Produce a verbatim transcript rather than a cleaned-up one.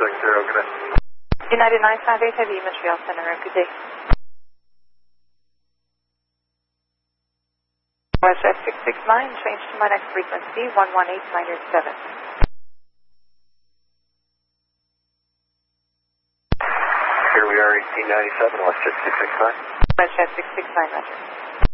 six zero, good day. United nine five eight Heavy, Montreal Center, good day. Westjet six six nine, change to my next frequency, one one eight minus seven. Here we are, eighteen ninety-seven, Westjet six six nine. Westjet six six nine, Roger.